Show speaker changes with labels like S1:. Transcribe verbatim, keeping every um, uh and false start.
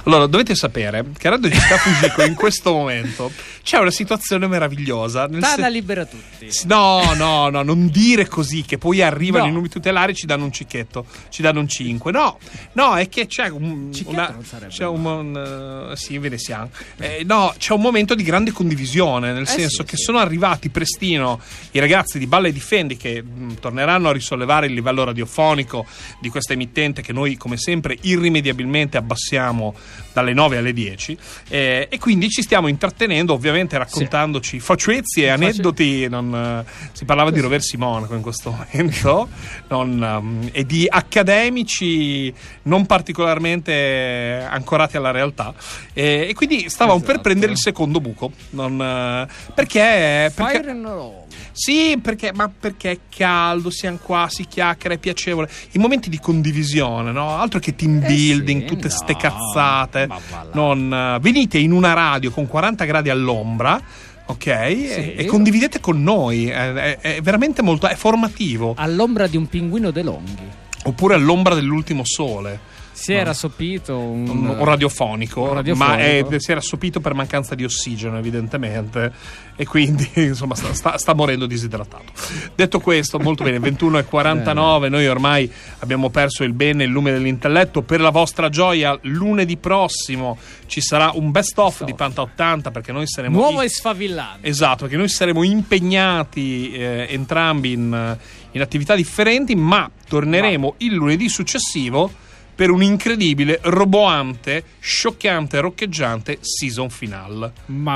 S1: Allora, dovete sapere che a Radio Città Fujiko in questo momento c'è una situazione meravigliosa. Nel
S2: Tada
S1: se-
S2: libera tutti.
S1: No, no, no, non dire così, che poi arrivano
S2: No.
S1: i numeri tutelari e ci danno un cicchetto, ci danno un cinque. No, no, è che c'è un,
S2: Cicchetto
S1: una,
S2: non sarebbe
S1: c'è un, un, uh, sì, ve ne siamo. Eh, no, c'è un momento di grande condivisione, nel
S2: Eh
S1: senso
S2: sì,
S1: che
S2: sì.
S1: sono arrivati prestino i ragazzi di Balla e Difendi che mh, torneranno a risollevare il livello radiofonico di questa emittente che noi, come sempre, irrimediabilmente abbassiamo dalle nove alle dieci, eh, e quindi ci stiamo intrattenendo, ovviamente raccontandoci facezie e aneddoti. Non, eh, si parlava di Roversi Monaco in questo momento, non, um, e di accademici non particolarmente ancorati alla realtà, e, e quindi stavamo per
S2: Esatto.
S1: prendere il secondo buco, non, eh, perché, perché
S2: Fire and roll.
S1: sì, perché, ma perché è caldo, siamo qua, si chiacchiera, è piacevole. I momenti di condivisione, no? Altro che team
S2: Eh
S1: building,
S2: sì,
S1: tutte
S2: no,
S1: ste cazzate.
S2: ma va là.
S1: Non, eh, venite in una radio con quaranta gradi all'ombra, ok? E, e condividete con noi. È, è- è veramente molto, è formativo.
S2: All'ombra di un pinguino De Longhi.
S1: Oppure all'ombra dell'ultimo sole.
S2: Si era sopito un,
S1: Un, un radiofonico,
S2: un radiofonico.
S1: ma è, si era assopito per mancanza di ossigeno, evidentemente, e quindi insomma sta, sta, sta morendo disidratato. Detto questo, molto bene, ventuno e quarantanove, noi ormai abbiamo perso il bene e il lume dell'intelletto. Per la vostra gioia, lunedì prossimo ci sarà un best of di Panta ottanta, perché noi saremo
S2: nuovo
S1: i-
S2: e sfavillante.
S1: Esatto, perché noi saremo impegnati eh, entrambi in, in attività differenti, ma torneremo il lunedì successivo per un incredibile, roboante, scioccante, roccheggiante season finale.
S2: Ma